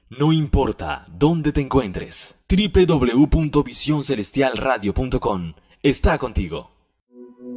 No importa dónde te encuentres, www.visioncelestialradio.com está contigo.